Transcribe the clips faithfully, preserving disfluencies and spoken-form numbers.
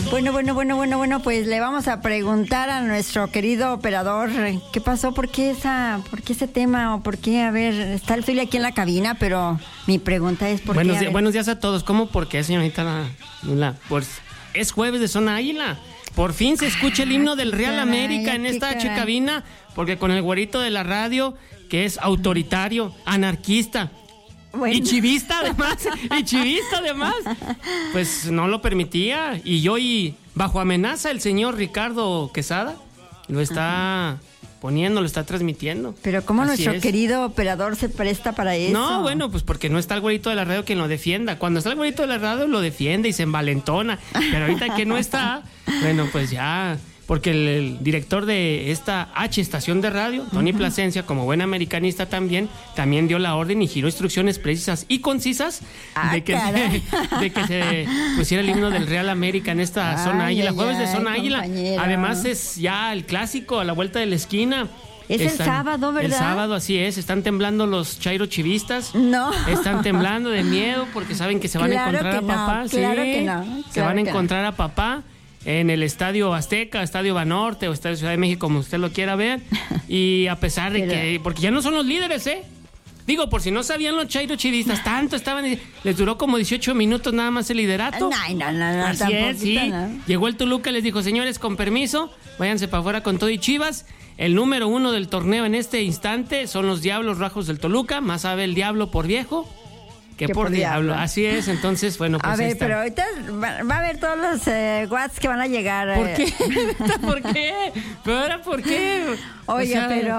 Bueno, bueno, bueno, bueno, bueno, pues le vamos a preguntar a nuestro querido operador qué pasó, por qué esa, por qué ese tema o por qué, a ver, está el Zuli aquí en la cabina, pero mi pregunta es por buenos qué. Días, buenos días a todos. ¿Cómo? ¿Por qué, señorita Lula? Pues es jueves de Zona Águila. Por fin se escucha el himno del Real caray, América en esta H cabina, porque con el güerito de la radio, que es autoritario, anarquista, bueno. Y chivista además, y chivista además, pues no lo permitía. Y hoy, bajo amenaza, el señor Ricardo Quesada lo está Ajá. poniendo, lo está transmitiendo. Pero ¿cómo Así nuestro es. querido operador se presta para eso? No, bueno, pues porque no está el güerito de la radio quien lo defienda. Cuando está el güerito de la radio lo defiende y se envalentona. Pero ahorita que no está, bueno, pues ya... Porque el, el director de esta H estación de radio, Tony uh-huh. Plasencia, como buen americanista también, también dio la orden y giró instrucciones precisas y concisas ah, de, que se, de que se pusiera el himno del Real América en esta ay, Zona Águila. Ay, Jueves ay, de Zona Águila. Además es ya el clásico a la vuelta de la esquina. Es Están, el sábado, ¿verdad? El sábado, así es. Están temblando los chairo chivistas. No. Están temblando de miedo porque saben que se van claro a encontrar a no, papá. Claro sí, que no. Se Claro van a encontrar no. a papá en el Estadio Azteca, Estadio Banorte o Estadio Ciudad de México, como usted lo quiera ver. Y a pesar de Pero... que... Porque ya no son los líderes, ¿eh? Digo, por si no sabían los chairo chivistas, tanto estaban... Les duró como dieciocho minutos nada más el liderato. No, no, no, no. Así es, sí. No. Llegó el Toluca, les dijo, señores, con permiso, váyanse para afuera con todo y Chivas. El número uno del torneo en este instante son los Diablos Rojos del Toluca. Más sabe el diablo por viejo que por, por diablo. diablo. Así es, entonces, bueno, pues a ver, pero ahorita va, va a haber todos los eh, watts que van a llegar. ¿Por qué? ¿Por qué? ¿Pero ahora por qué? Oye, o sea, pero...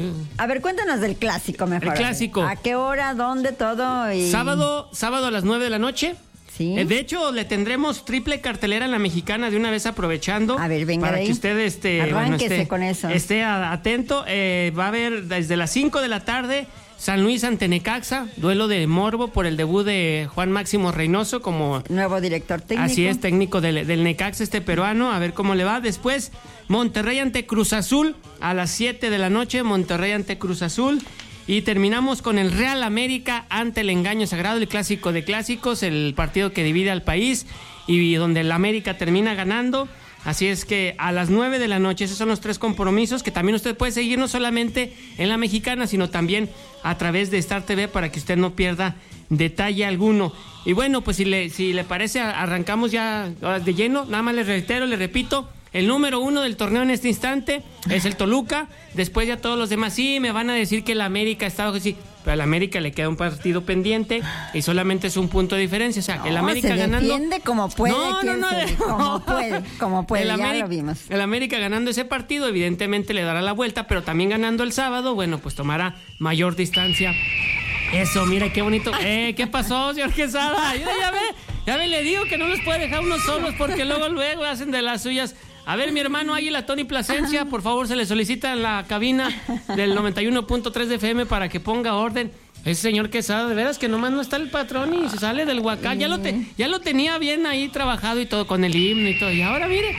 A ver, cuéntanos del clásico mejor. El clásico. ¿A qué hora? ¿Dónde? Todo. Y... Sábado, sábado a las nueve de la noche. Sí. Eh, de hecho, le tendremos triple cartelera en la Mexicana de una vez aprovechando. A ver, venga para de ahí. que usted este, Arránquese bueno, esté, con eso. Esté atento. Eh, va a haber desde las cinco de la tarde... San Luis ante Necaxa, duelo de morbo por el debut de Juan Máximo Reynoso como... Nuevo director técnico. Así es, técnico del, del Necaxa, este peruano, a ver cómo le va. Después, Monterrey ante Cruz Azul, a las siete de la noche, Monterrey ante Cruz Azul. Y terminamos con el Real América ante el Engaño Sagrado, el clásico de clásicos, el partido que divide al país y donde el América termina ganando. Así es que a las nueve de la noche, esos son los tres compromisos que también usted puede seguir no solamente en la Mexicana, sino también a través de Star T V para que usted no pierda detalle alguno. Y bueno, pues si le, si le parece, arrancamos ya de lleno. Nada más le reitero, le repito, el número uno del torneo en este instante es el Toluca. Después ya todos los demás, sí, me van a decir que el América está bajo, sí, pero al América le queda un partido pendiente y solamente es un punto de diferencia. O sea, no, el América se ganando... defiende como puede. No, no, no. Se, como puede, como puede, el ya América, lo vimos. El América ganando ese partido, evidentemente le dará la vuelta, pero también ganando el sábado, bueno, pues tomará mayor distancia. Eso, mira qué bonito. Eh, ¿qué pasó, señor Quesada? Ya, ya ve, ya ve, le digo que no los puede dejar unos solos porque luego, luego hacen de las suyas. A ver, mi hermano Águila, Tony Plasencia, por favor, se le solicita en la cabina del noventa y uno punto tres de F M para que ponga orden. Ese señor Quesada, de veras que nomás no está el patrón y se sale del huacán. Ya lo, te, ya lo tenía bien ahí trabajado y todo, con el himno y todo. Y ahora, mire.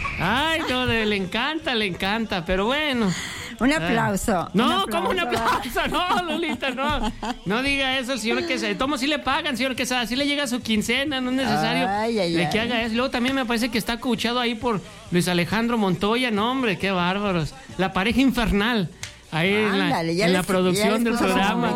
Ay, no, le encanta, le encanta, pero bueno. Un aplauso. No, un aplauso. ¿cómo un aplauso? No, Lolita, no. No diga eso, señor Quesada. Tomo sí le pagan, señor Quesada. Sí le llega su quincena, no es necesario ay, ay, de ay. que haga eso. Luego también me parece que está coachado ahí por Luis Alejandro Montoya. No, hombre, qué bárbaros. La pareja infernal. Ahí Ándale, en la, en la producción del programa.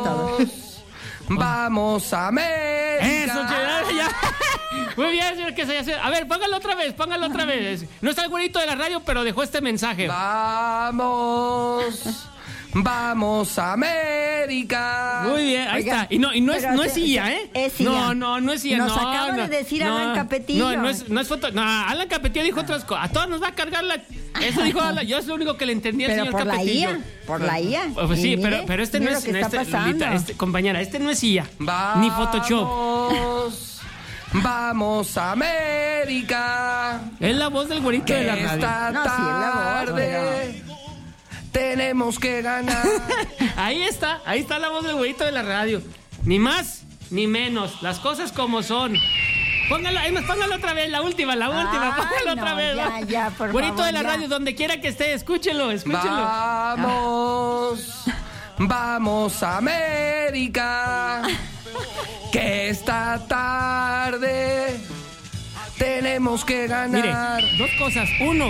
Vamos a América. Eso, ya, ya. Muy bien, señor Quesada. A ver, póngalo otra vez, póngalo otra vez. No está el güerito de la radio, pero dejó este mensaje. Vamos. Vamos a América. Muy bien, ahí Oiga, está. Y no, y no es, no es I A, ¿eh? Es I A. No, no, no es I A. Nos no, acaba no, de decir no, Alan Capetillo. No, no es, no es foto. No, Alan Capetillo dijo otras cosas. A todos nos va a cargar la. Eso dijo Alan. Yo es lo único que le entendí al pero señor por Capetillo. La I A, por la I A. Pues sí, mire, pero, pero este no es. Lo que está este, Lolita, este, compañera, este no es I A. Vamos, ni Photoshop. Vamos a América. Es la voz del güerito de la radio. Esta no, sí, es la voz, tarde tenemos que ganar. Ahí está, ahí está la voz del güerito de la radio. Ni más, ni menos. Las cosas como son. Póngalo, además, póngalo otra vez, la última, la última, Ay, póngalo no, otra vez. ya, ya, por güerito favor, de la ya. radio, donde quiera que esté, escúchelo, escúchelo. Vamos, vamos a América. Que esta tarde tenemos que ganar. Mire, dos cosas. Uno,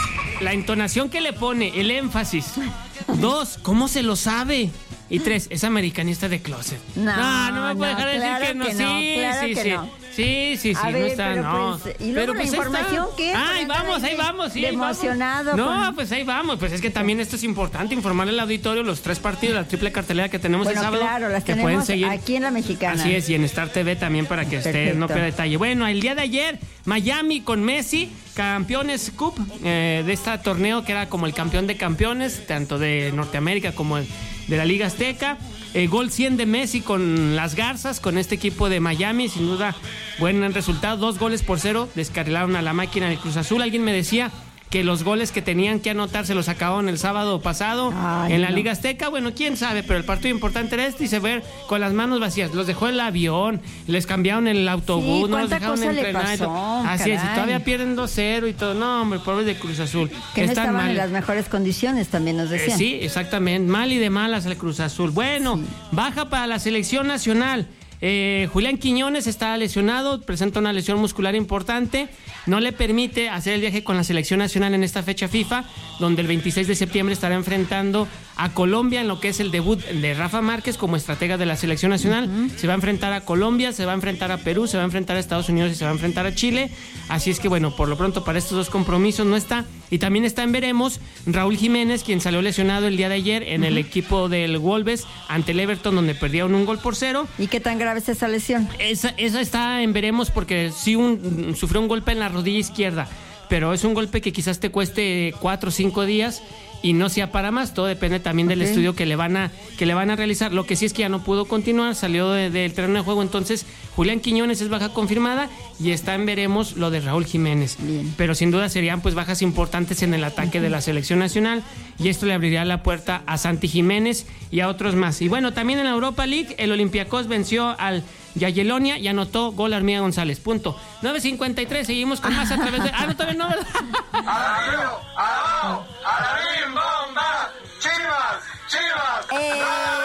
la entonación que le pone, el énfasis. Dos, ¿cómo se lo sabe? Y tres, es americanista de closet. No, no, no me puede no, dejar de claro decir que no. que sí, no, claro sí, que sí. no. Sí, sí, sí, A no ver, está, pero no. pues, ¿y luego la ahí información está. qué? Ah, ahí Para vamos, andar ahí de- vamos, sí, de ahí vamos. emocionado No, con- pues ahí vamos. Pues es que también esto es importante, informarle al auditorio los tres partidos, la triple cartelera que tenemos Bueno, el sábado. claro, las que pueden tenemos seguir. aquí en La Mexicana. Así es, y en Star T V también para que usted Perfecto. no pierda detalle. Bueno, el día de ayer, Miami con Messi, Campeones Cup eh, de este torneo que era como el campeón de campeones, tanto de Norteamérica como el de la Liga Azteca. Eh, gol cien de Messi con las Garzas, con este equipo de Miami, sin duda buen resultado, dos goles por cero, descarrilaron a la máquina del Cruz Azul. Alguien me decía que los goles que tenían que anotar se los acabaron el sábado pasado Ay, en la no. Liga Azteca. Bueno, quién sabe, pero el partido importante era este y se ve con las manos vacías. Los dejó el avión, les cambiaron el autobús, Sí, no los ¿cuánta dejaron cosa le entrenar. y todo. pasó? Así es, y Caray. todavía pierden dos cero y todo. No, hombre, pobres de Cruz Azul. Que no Están estaban mal. en las mejores condiciones, también nos Eh, decían. sí, exactamente. Mal y de malas el Cruz Azul. Bueno, baja para la selección nacional. Eh, Julián Quiñones está lesionado, presenta una lesión muscular importante. No le permite hacer el viaje con la selección nacional en esta fecha FIFA, donde el veintiséis de septiembre estará enfrentando a Colombia en lo que es el debut de Rafa Márquez como estratega de la selección nacional. Uh-huh. Se va a enfrentar a Colombia, se va a enfrentar a Perú, se va a enfrentar a Estados Unidos y se va a enfrentar a Chile. Así es que bueno, por lo pronto para estos dos compromisos no está. Y también está en veremos Raúl Jiménez, quien salió lesionado el día de ayer en uh-huh. el equipo del Wolves ante el Everton, donde perdieron un gol por cero. ¿Y qué tan grave es esa lesión? Esa, esa está en veremos porque sí un, sufrió un golpe en la rodilla izquierda, pero es un golpe que quizás te cueste cuatro o cinco días y no sea para más. Todo depende también del okay. estudio que le van a que le van a realizar. Lo que sí es que ya no pudo continuar, salió de, del terreno de juego. Entonces Julián Quiñones es baja confirmada y está en veremos lo de Raúl Jiménez. Bien. Pero sin duda serían pues bajas importantes en el ataque uh-huh. de la selección nacional, y esto le abriría la puerta a Santi Jiménez y a otros más. Y bueno, también en la Europa League el Olympiacos venció al Yayelonia y anotó gol Armida González. Punto. nueve cincuenta y tres, seguimos con más a través de... Ah, no, todavía no, ¿verdad? ¡Alabío! ¡Alabao! ¡Alabín, bomba! ¡Chivas! ¡Chivas! Eh.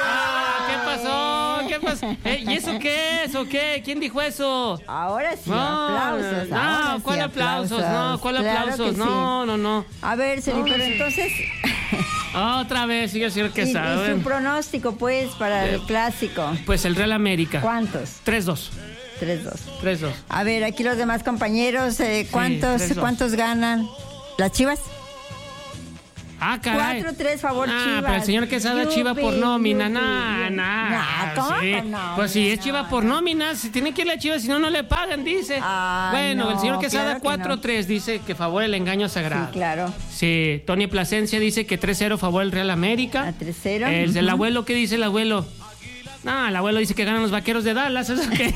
Ah, ¿qué pasó? ¿Qué pasó? Eh, ¿Y eso qué es o qué? ¿Quién dijo eso? Ahora sí, no, aplausos. No, ahora ¿cuál sí, aplausos? No, ¿cuál claro aplausos? que No, sí. no, no. A ver, Celi, pero entonces... Otra vez, sigue señor y, Quesada. y su pronóstico, pues, para el clásico. Pues el Real América. ¿Cuántos? tres dos. tres dos. tres dos. A ver, aquí los demás compañeros, eh, ¿cuántos, tres dos. ¿cuántos ganan? ¿Las Chivas? Ah, caray. cuatro tres, favor, ah, Chivas. pero el señor Quesada Yupi, Chiva por nómina, yupi, nah, yupi. nah. Nah, ¿cómo sí. que no? Pues si No, es Chiva no, por no. nómina, si tiene que ir la Chiva, si no, no le pagan, dice. Ah, bueno, no, el señor Quesada claro que cuatro tres dice que favor el engaño sagrado. Sí, claro. Sí, Tony Plasencia dice que tres cero favor el Real América. A tres cero. El, Uh-huh. el abuelo, ¿qué dice el abuelo? No, el abuelo dice que ganan los Vaqueros de Dallas, ¿eso qué?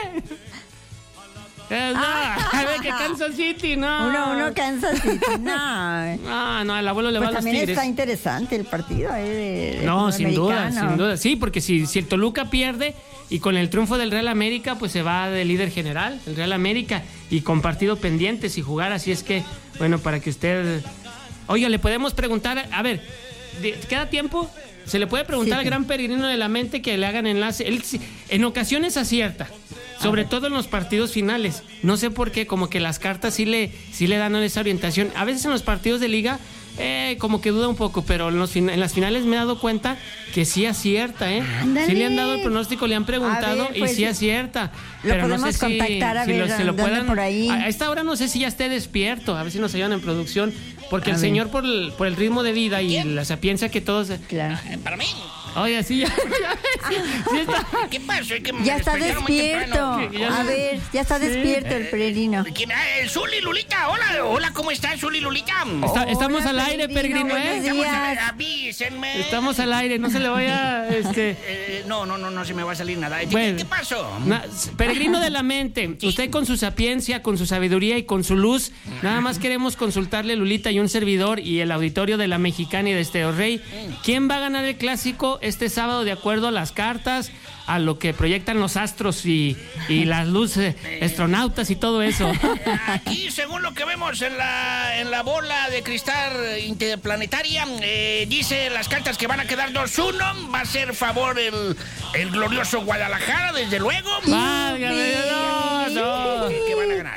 Eh, no, a ver que Kansas City, no. Uno, uno Kansas City, no. No, no, el abuelo le Pues va a los también Tigres. está interesante el partido, eh, de- No, de sin duda, americano. sin duda. Sí, porque si, si el Toluca pierde y con el triunfo del Real América, pues se va de líder general, el Real América, y con partido pendiente si jugar. Así es que, bueno, para que usted... Oiga, le podemos preguntar, a ver, ¿de- ¿queda tiempo? Se le puede preguntar Sí. al gran peregrino de la mente que le hagan enlace. Él sí- en ocasiones acierta, sobre todo en los partidos finales. No sé por qué, como que las cartas sí le, sí le dan esa orientación. A veces en los partidos de liga, eh, como que duda un poco, pero en, los fin- en las finales me he dado cuenta que sí acierta, ¿eh? Ándale. Sí le han dado el pronóstico, le han preguntado A ver, pues, y sí acierta. lo Pero no podemos sé si, contactar a si ver lo- se lo dónde puedan. por ahí. A, a esta hora no sé si ya esté despierto, a ver si nos ayudan en producción. Porque A el ver. señor, por el, por el ritmo de vida y la sapiencia que todos. Claro. Para mí. Oye, sí, ya. ya sí, sí está. ¿Qué pasó? Es que me Ya está despertaron muy despierto. temprano. Que ya- A ver, ya está despierto el peregrino. ¿Quién? Ah, el Zuli Lulita. Hola, hola, ¿cómo estás, Zuli Lulita? Está- estamos Hola, al aire, peregrino, peregrino, ¿eh? buenos Estamos días. a- avísenme. Estamos al aire, no se le vaya. Este. Eh, no, no, no, no se me va a salir nada. ¿Qué, Bueno. ¿qué pasó? Na- peregrino de la mente, usted con su sapiencia, con su sabiduría y con su luz, nada más queremos consultarle, Lulita y un servidor y el auditorio de la Mexicana y de Estéreo Rey, ¿quién va a ganar el clásico este sábado de acuerdo a las cartas, a lo que proyectan los astros y, y las luces, astronautas y todo eso? Aquí, según lo que vemos en la, en la bola de cristal interplanetaria, eh, dice las cartas que van a quedar dos uno. Va a ser favor el, el glorioso Guadalajara, desde luego. Válgame, no, no. ¿Qué, qué van a ganar?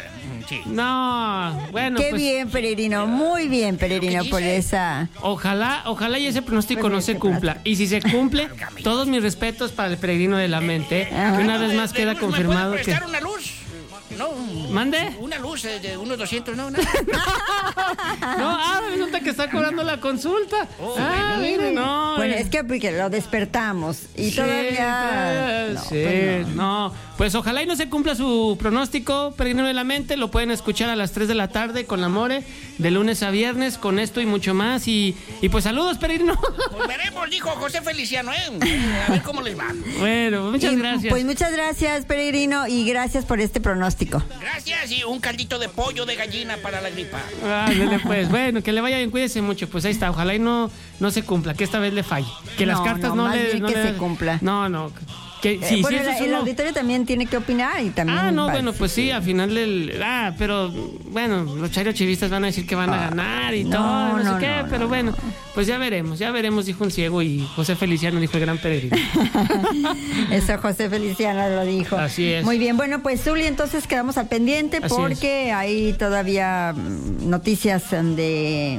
Sí. No, bueno, Qué pues, bien, Peregrino, muy bien, Peregrino, ¿Qué por dice? esa... Ojalá, ojalá y ese pronóstico Pues no ese se cumpla. Y si se cumple, Válgame. todos mis respetos para el peregrino de la mente, que una vez más De- de queda luz, confirmado ¿me que... puede prestar una luz? No. ¿Mande? Una luz eh, de unos doscientos, no, no. No, ah, resulta que está cobrando la consulta. ah, mire, no. Bueno, eh. es que porque lo despertamos y Sí, todavía... eh, No, sí, pues no. no. Pues ojalá y no se cumpla su pronóstico, peregrino de la mente. Lo pueden escuchar a las tres de la tarde con la More, de lunes a viernes, con esto y mucho más. Y, y pues saludos, peregrino. Pues veremos, dijo José Feliciano, ¿eh? A ver cómo les va. Bueno, muchas Y, gracias. Pues muchas gracias, Peregrino, y gracias por este pronóstico. Gracias y un caldito de pollo de gallina para la gripa. Ándale, pues, bueno, que le vaya bien, cuídese mucho. Pues ahí está, ojalá y no, no se cumpla, que esta vez le falle. Que las No, cartas no, no, más le. bien no que le- se cumpla. No, no. Que, Eh, sí, bueno, sí, eso el, es el uno- auditorio también tiene que opinar y también... Ah, no, va- bueno, pues sí, al final del... Ah, pero, bueno, los chairo-chivistas van a decir que van a ganar y no, todo, no, no, sé qué, no, pero no, bueno, pues ya veremos, ya veremos, dijo un ciego, y José Feliciano dijo el gran peregrino. Eso José Feliciano lo dijo. Así es. Muy bien, bueno, pues Zuli, entonces quedamos al pendiente Así porque hay todavía mm, noticias de,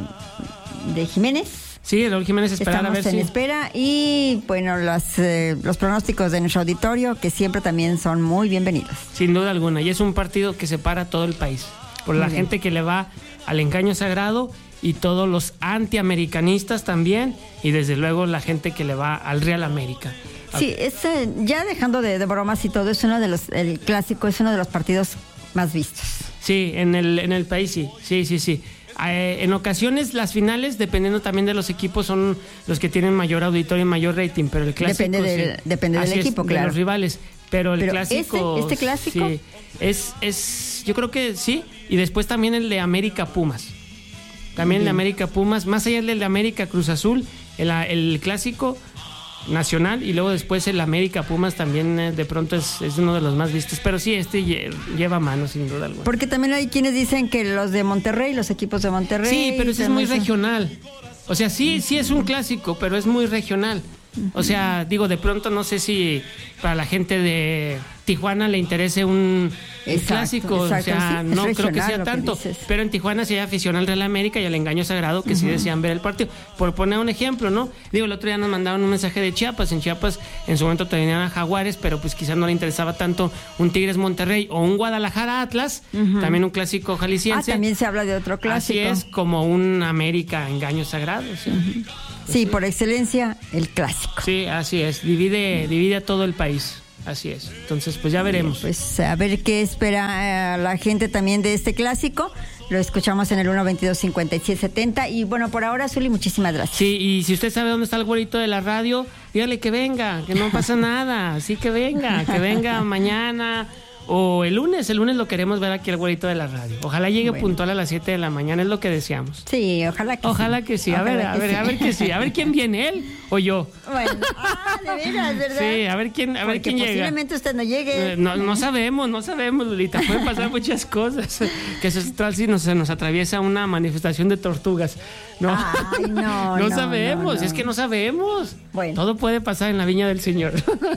de Jiménez. Sí, Raúl Jiménez, esperar a Estamos ver en si... espera y bueno, las, eh, los pronósticos de nuestro auditorio que siempre también son muy bienvenidos. Sin duda alguna, y es un partido que separa a todo el país, por Muy la bien. gente que le va al engaño sagrado y todos los antiamericanistas también, y desde luego la gente que le va al Real América. Sí, es, eh, ya dejando de, de bromas y todo, es uno de los, el clásico es uno de los partidos más vistos. Sí, en el, en el país sí, sí, sí, sí. Eh, en ocasiones las finales, dependiendo también de los equipos, son los que tienen mayor auditorio y mayor rating, pero el clásico Depende del- sí. depende del Así es, equipo, de claro. los rivales. Pero el Pero clásico... este- este clásico. Sí, es, es, yo creo que sí. Y después también el de América Pumas. También el de América Pumas, más allá del de América Cruz Azul, el, el clásico nacional, y luego después el América Pumas también eh, de pronto es, es uno de los más vistos. Pero sí, este lle- lleva mano, sin duda alguna. Porque también hay quienes dicen que los de Monterrey, los equipos de Monterrey... Sí, pero ese es muy también son- regional. O sea, sí, sí es un clásico, pero es muy regional. O sea, digo, de pronto no sé si para la gente de Tijuana le interese un, un Exacto, clásico. exacto, o sea, sí, es no creo que regional sea lo que tanto. dices. Pero en Tijuana sí hay afición al Real América y al engaño sagrado que sí desean ver el partido. Por poner un ejemplo, ¿no? Digo, el otro día nos mandaban un mensaje de Chiapas. En Chiapas en su momento tenían a Jaguares, pero pues quizás no le interesaba tanto un Tigres Monterrey o un Guadalajara Atlas, también un clásico Ah, jalisciense. también se habla de otro clásico. Así es, como un América engaño sagrado. ¿Sí? Sí, por excelencia, el clásico. Sí, así es. Divide, divide a todo el país. Así es. Entonces, pues ya veremos. Pues a ver qué espera eh, la gente también de este clásico. Lo escuchamos en el uno veintidós cincuenta y siete setenta. Y bueno, por ahora, Zuli, muchísimas gracias. Sí, y si usted sabe dónde está el güerito de la radio, dígale que venga, que no pasa nada. Sí, que venga, que venga mañana o el lunes. El lunes lo queremos ver aquí el güerito de la radio. Ojalá llegue Bueno. puntual a las siete de la mañana, es lo que deseamos. Sí, ojalá que Ojalá sí. que sí. A Ojalá ver, a que ver, sí. a ver que sí. A ver quién viene, él o yo. Bueno, ah, de veras, ¿verdad? Sí, a ver quién, a ver Porque quién llega. posiblemente usted no llegue. Eh, No, no sabemos, no sabemos, Lolita. Pueden pasar muchas cosas. Que eso es tal si nos, se nos atraviesa una manifestación de tortugas. No, Ay, no, no, sabemos, no, no. es que no sabemos. Bueno. Todo puede pasar en la viña del Señor.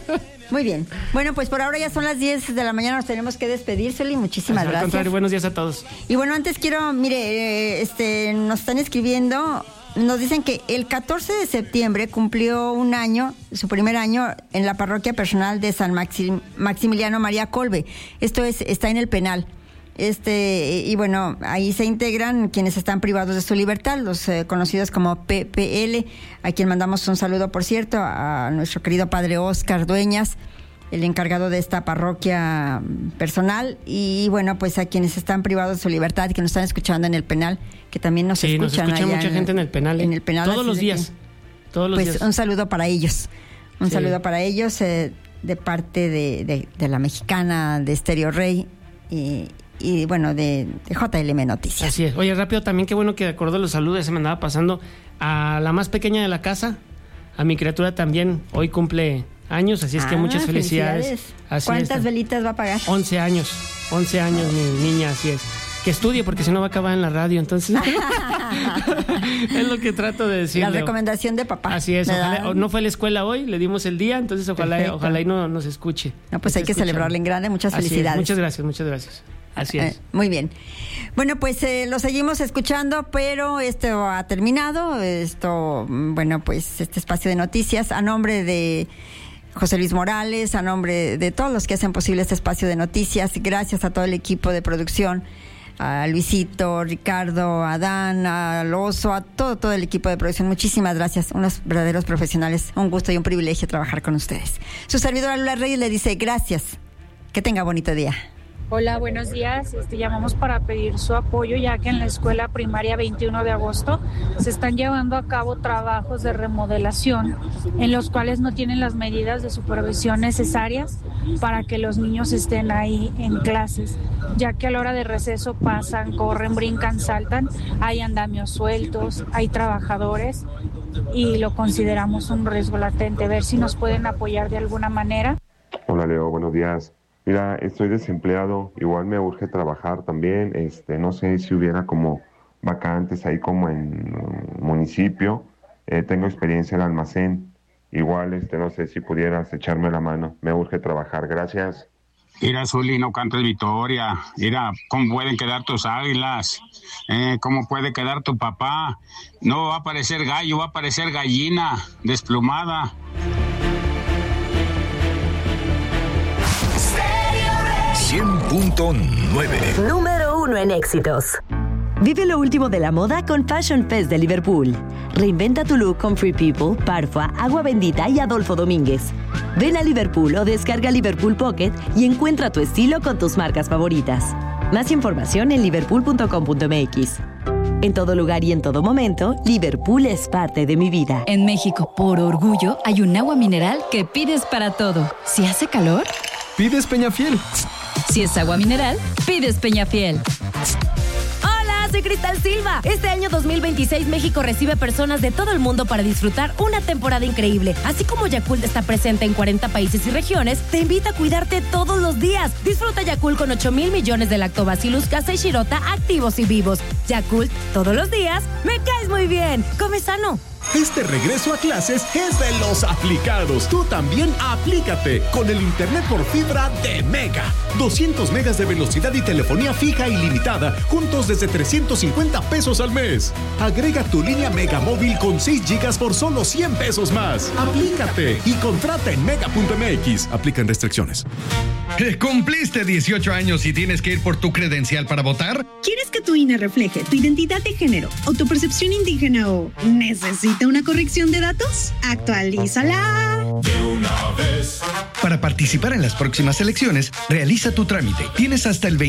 Muy bien. Bueno, pues por ahora ya son las diez de la mañana, nos tenemos que despedir, Zuli. Muchísimas Al gracias. contrario, buenos días a todos. Y bueno, antes quiero, mire, eh, este, nos están escribiendo, nos dicen que el catorce de septiembre cumplió un año, su primer año en la parroquia personal de San Maxim- Maximiliano María Colbe. Esto es, está en el penal. Este, y bueno, ahí se integran quienes están privados de su libertad, los eh, conocidos como P P L, a quien mandamos un saludo, por cierto, a nuestro querido padre Óscar Dueñas, el encargado de esta parroquia personal, y bueno, pues a quienes están privados de su libertad y que nos están escuchando en el penal, que también nos Sí, nos escuchan escucha allá mucha gente en el penal. ¿eh? En el penal, Todos así los de días. que, Todos los pues días. un saludo para ellos, un Sí. saludo para ellos eh, de parte de, de, de la mexicana, de Estéreo Rey y, y bueno, de, de J L M Noticias. Así es. Oye, rápido también, qué bueno que acordó los saludos, se me andaba pasando a la más pequeña de la casa, a mi criatura también, hoy cumple años, así es que Ah, muchas felicidades. Así ¿Cuántas es. velitas va a pagar? once años, once años mi niña, así es. Que estudie porque si no va a acabar en la radio, entonces es lo que trato de decirle. La recomendación de papá. Así es, ¿verdad? ojalá, no fue a la escuela hoy, le dimos el día, entonces ojalá, Perfecto. ojalá y no nos escuche. No, pues Nos hay que escucha. celebrarle en grande. Muchas Así es, felicidades. muchas gracias, muchas gracias. Así es. Eh, muy bien. Bueno, pues eh, lo seguimos escuchando, pero esto ha terminado. Esto, bueno, pues este espacio de noticias a nombre de José Luis Morales, a nombre de todos los que hacen posible este espacio de noticias. Gracias a todo el equipo de producción, a Luisito, Ricardo, a Dan, al Oso, a todo, todo el equipo de producción. Muchísimas gracias, unos verdaderos profesionales. Un gusto y un privilegio trabajar con ustedes. Su servidora Lula Reyes le dice gracias. Que tenga bonito día. Hola, buenos días. Este, llamamos para pedir su apoyo, ya que en la escuela primaria veintiuno de agosto se están llevando a cabo trabajos de remodelación en los cuales no tienen las medidas de supervisión necesarias para que los niños estén ahí en clases, ya que a la hora de receso pasan, corren, brincan, saltan, hay andamios sueltos, hay trabajadores y lo consideramos un riesgo latente. Ver si nos pueden apoyar de alguna manera. Hola Leo, buenos días. Mira, estoy desempleado, igual me urge trabajar también, este, no sé si hubiera como vacantes ahí como en um, municipio, eh, tengo experiencia en almacén, igual este, no sé si pudieras echarme la mano, me urge trabajar, gracias. Mira, Zuli, no cantes victoria, mira, ¿cómo pueden quedar tus águilas? Eh, ¿Cómo puede quedar tu papá? No va a parecer gallo, va a parecer gallina, desplumada. cien punto nueve. Número uno en éxitos. Vive lo último de la moda con Fashion Fest de Liverpool. Reinventa tu look con Free People, Parfua, Agua Bendita y Adolfo Domínguez. Ven a Liverpool o descarga Liverpool Pocket y encuentra tu estilo con tus marcas favoritas. Más información en liverpool punto com punto m x. En todo lugar y en todo momento, Liverpool es parte de mi vida. En México, por orgullo, hay un agua mineral que pides para todo. Si hace calor, pides Peñafiel. Si es agua mineral, pides Peñafiel. Hola, soy Cristal Silva. Este año dos mil veintiséis México recibe personas de todo el mundo para disfrutar una temporada increíble. Así como Yakult está presente en cuarenta países y regiones, te invita a cuidarte todos los días. Disfruta Yakult con ocho mil millones de lactobacillus casei shirota activos y vivos. Yakult, todos los días, me caes muy bien. Come sano. Este regreso a clases es de los aplicados. Tú también aplícate con el internet por fibra de Mega. doscientos megas de velocidad y telefonía fija ilimitada, juntos desde trescientos cincuenta pesos al mes. Agrega tu línea Mega móvil con seis gigas por solo cien pesos más. Aplícate y contrata en mega punto m x. Aplican restricciones. ¿Cumpliste dieciocho años y tienes que ir por tu credencial para votar? ¿Quieres que tu I N E refleje tu identidad de género, autopercepción indígena o necesita una corrección de datos? ¡Actualízala! De una vez. Para participar en las próximas elecciones, realiza tu trámite. Tienes hasta el veinte